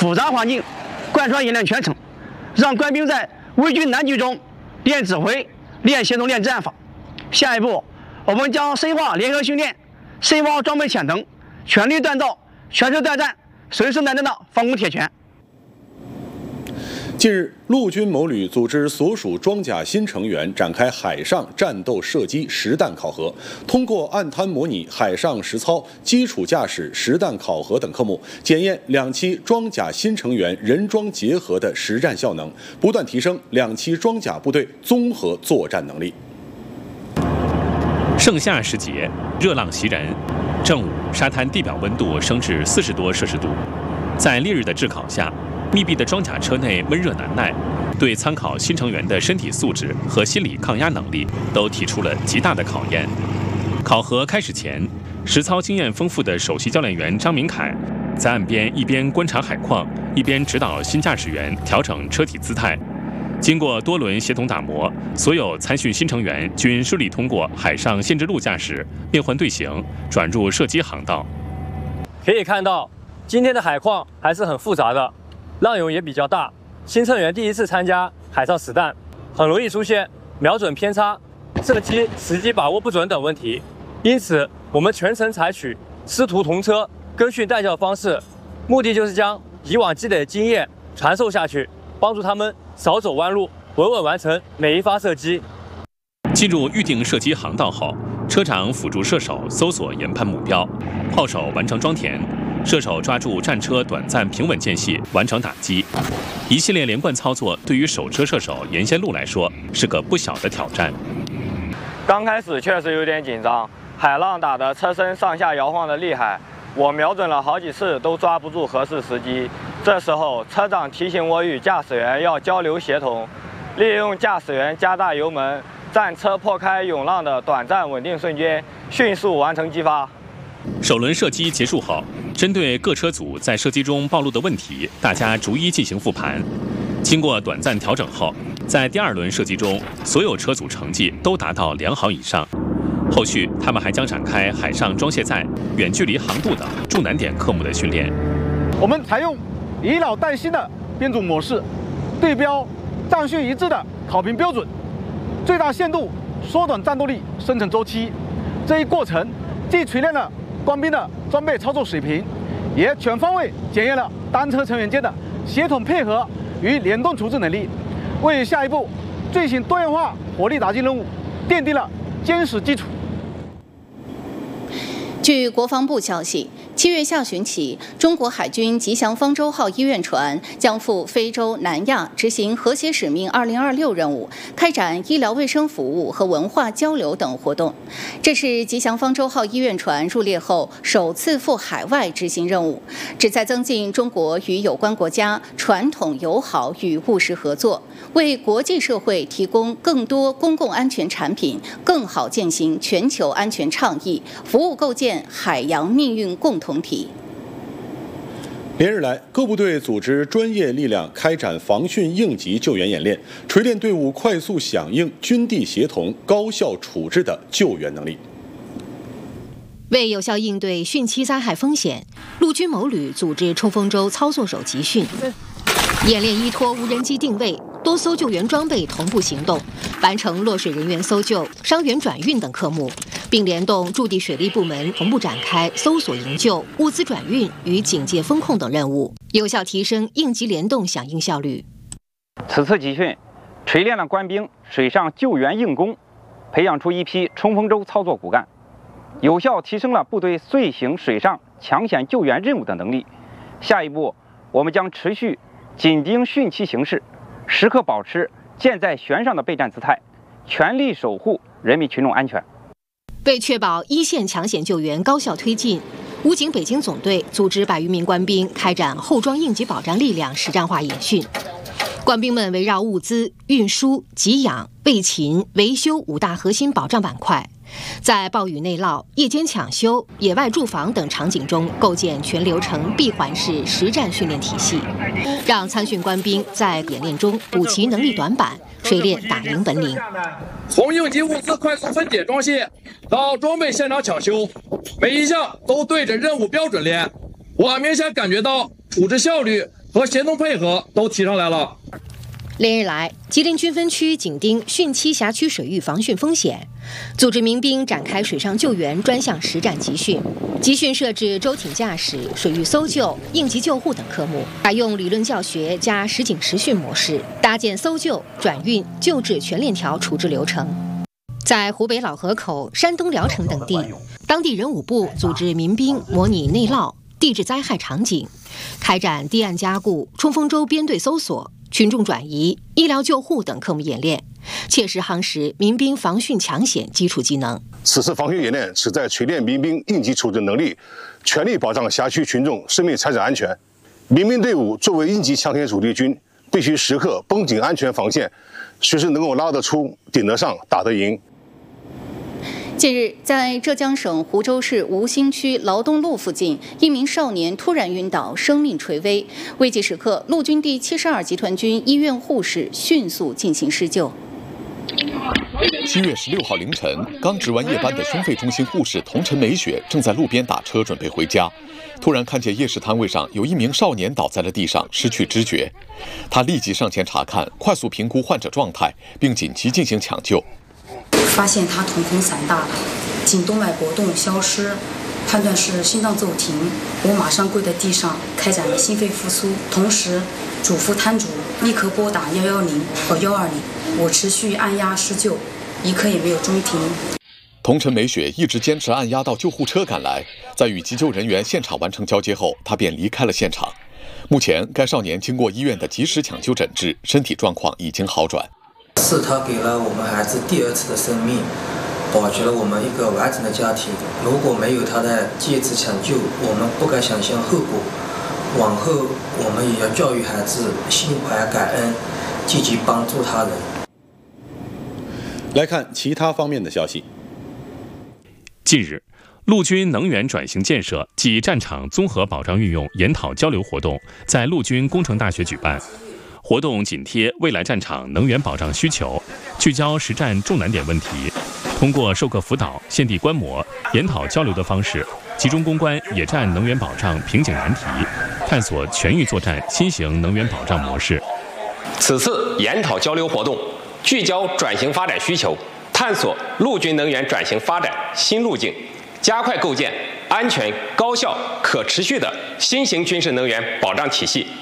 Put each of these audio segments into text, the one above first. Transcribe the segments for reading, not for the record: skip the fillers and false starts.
复杂环境贯穿演练全程，让官兵在危军难局中练指挥、练协同、练战法。下一步，我们将深化联合训练，深挖装备潜能，全力锻造全球作战随时难登的防空铁拳。 近日，陆军某旅组织所属装甲新成员展开海上战斗射击实弹考核，通过岸滩模拟、海上实操、基础驾驶实弹考核等科目，检验2期装甲新成员人装结合的实战效能，不断提升2期装甲部队综合作战能力。 盛夏时节，热浪袭人，正午，沙滩地表温度升至40多摄氏度，在烈日的炙烤下，密闭的装甲车内闷热难耐，对参考新成员的身体素质和心理抗压能力都提出了极大的考验。考核开始前，实操经验丰富的首席教练员张明凯在岸边一边观察海况，一边指导新驾驶员调整车体姿态。经过多轮协同打磨，所有参训新成员均顺利通过海上限制路驾驶、变换队形、转入射击航道。 可以看到，今天的海况还是很复杂的，浪涌也比较大。新成员第一次参加海上实弹，很容易出现瞄准偏差、射击时机把握不准等问题。因此，我们全程采取师徒同车、跟训带教方式，目的就是将以往积累的经验传授下去，帮助他们少走弯路，稳稳完成每一发射击。 进入预定射击航道后，车长辅助射手搜索研判目标，炮手完成装填，射手抓住战车短暂平稳间隙完成打击。一系列连贯操作对于手车射手严先禄来说是个不小的挑战。 刚开始确实有点紧张，海浪打得车身上下摇晃得厉害，我瞄准了好几次都抓不住合适时机。这时候，车长提醒我与驾驶员要交流协同，利用驾驶员加大油门，战车破开涌浪的短暂稳定瞬间，迅速完成击发。 首轮射击结束后，针对各车组在射击中暴露的问题，大家逐一进行复盘。经过短暂调整后，在第2轮射击中，所有车组成绩都达到良好以上。后续他们还将展开海上装卸载、远距离航渡等重难点科目的训练。 我们采用以老带新的编组模式，对标战训一致的考评标准，最大限度缩短战斗力生成周期。这一过程既锤炼了官兵的装备操作水平，也全方位检验了单车成员间的协同配合与联动处置能力，为下一步进行多样化火力打击任务奠定了坚实基础。 据国防部消息，7月下旬起，中国海军吉祥方舟号医院船将赴非洲、南亚执行和谐使命2026任务，开展医疗卫生服务和文化交流等活动。这是吉祥方舟号医院船入列后首次赴海外执行任务，旨在增进中国与有关国家传统友好与务实合作，为国际社会提供更多公共安全产品，更好践行全球安全倡议，服务构建海洋命运共同体。 连日来，各部队组织专业力量开展防汛应急救援演练，锤炼队伍快速响应、军地协同、高效处置的救援能力。 为有效应对汛期灾害风险，陆军某旅组织冲锋舟操作手集训，演练依托无人机定位、多艘救援装备同步行动，完成落水人员搜救、伤员转运等科目，并联动驻地水利部门同步展开搜索营救、物资转运与警戒风控等任务，有效提升应急联动响应效率。 此次集训锤炼了官兵水上救援硬功，培养出一批冲锋舟操作骨干，有效提升了部队遂行水上抢险救援任务的能力。下一步，我们将持续紧盯汛期形势，时刻保持箭在弦上的备战姿态，全力守护人民群众安全。 为确保一线抢险救援高效推进，武警北京总队组织100余名官兵开展后装应急保障力量实战化演训。官兵们围绕物资、运输、给养、备勤、维修5大核心保障板块，在暴雨内涝、夜间抢修、野外驻防等场景中构建全流程闭环式实战训练体系，让参训官兵在演练中补齐能力短板，锤炼打赢本领。 从应急物资快速分解装卸到装备现场抢修，每一项都对着任务标准练，我明显感觉到处置效率和协同配合都提上来了。 连日来，吉林军分区紧盯汛期辖区水域防汛风险，组织民兵展开水上救援专项实战集训。集训设置舟艇驾驶、水域搜救、应急救护等科目，采用理论教学加实景实训模式，搭建搜救、转运、救治全链条处置流程。在湖北老河口、山东聊城等地，当地人武部组织民兵模拟内涝、地质灾害场景，开展堤岸加固、冲锋舟编队搜索、群众转移、医疗救护等科目演练，切实夯实民兵防汛抢险基础技能。 此次防汛演练旨在锤炼民兵应急处置能力，全力保障辖区群众生命财产安全。民兵队伍作为应急抢险主力军，必须时刻绷紧安全防线，随时能够拉得出、顶得上、打得赢。 近日，在浙江省湖州市吴兴区劳东路附近，一名少年突然晕倒，生命垂危。危急时刻，陆军第72集团军医院护士迅速进行施救。 7月16号凌晨，刚值完夜班的胸肺中心护士童陈美雪正在路边打车准备回家，突然看见夜市摊位上有一名少年倒在了地上，失去知觉。她立即上前查看，快速评估患者状态，并紧急进行抢救。 发现他瞳孔散大了，颈动脉搏动消失，判断是心脏骤停。我马上跪在地上开展了心肺复苏，同时嘱咐摊主立刻拨打110和120。我持续按压施救，一刻也没有中停。 童陈美雪一直坚持按压到救护车赶来，在与急救人员现场完成交接后，她便离开了现场。目前，该少年经过医院的及时抢救诊治，身体状况已经好转。 是他给了我们孩子第2次的生命，保全了我们一个完整的家庭。如果没有他的第1次抢救，我们不敢想象后果。往后我们也要教育孩子心怀感恩，积极帮助他人。 来看其他方面的消息。 近日，陆军能源转型建设暨战场综合保障运用研讨交流活动在陆军工程大学举办。活动紧贴未来战场能源保障需求，聚焦实战重难点问题，通过授课辅导、现地观摩、研讨交流的方式，集中攻关野战能源保障瓶颈难题，探索全域作战新型能源保障模式。 此次研讨交流活动聚焦转型发展需求，探索陆军能源转型发展新路径，加快构建安全、高效、可持续的新型军事能源保障体系。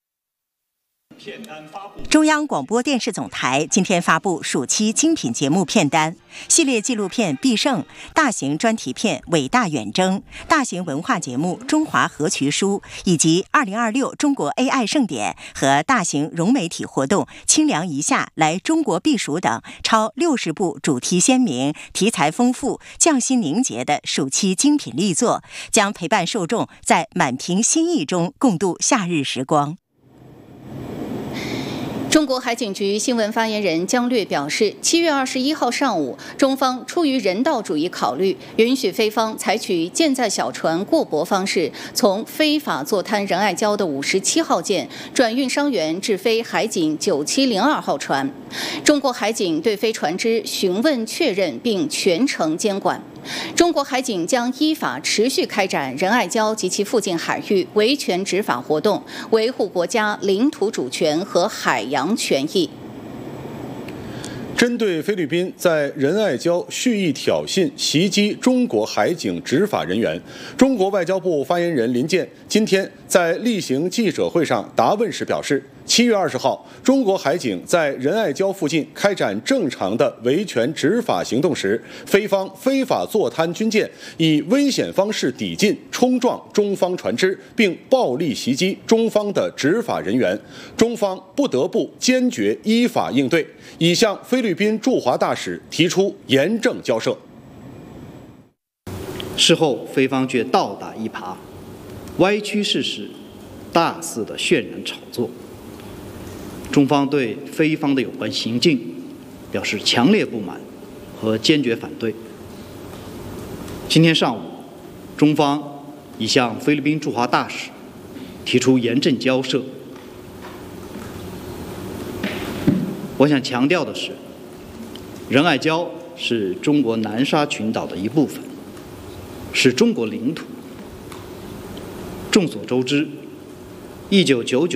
中央广播电视总台今天发布暑期精品节目片单，系列纪录片《必胜》、大型专题片《伟大远征》、大型文化节目《中华和渠书》，以及2026中国 AI 盛典和大型融媒体活动《清凉一夏来中国避暑》等超60部主题鲜明、题材丰富、匠心凝结的暑期精品力作，将陪伴受众在满屏新意中共度夏日时光。 中国海警局新闻发言人姜略表示，7月21号上午，中方出于人道主义考虑，允许菲方采取舰载小船过驳方式，从非法坐滩仁爱礁的57号舰转运伤员至菲海警9702号船。中国海警对菲船只询问确认并全程监管。中国海警将依法持续开展仁爱礁及其附近海域维权执法活动，维护国家领土主权和海洋权益。 针对菲律宾在仁爱礁蓄意挑衅、袭击中国海警执法人员，中国外交部发言人林健今天在例行记者会上答问时表示，7月20号，中国海警在仁爱礁附近开展正常的维权执法行动时，菲方非法坐滩军舰以危险方式抵近、冲撞中方船只，并暴力袭击中方的执法人员，中方不得不坚决依法应对，已向菲律宾驻华大使提出严正交涉。 事后，菲方却倒打一耙，歪曲事实，大肆的渲染炒作。中方对菲方的有关行径表示强烈不满和坚决反对。今天上午，中方已向菲律宾驻华大使提出严正交涉。我想强调的是，仁爱礁是中国南沙群岛的一部分，是中国领土。众所周知，1999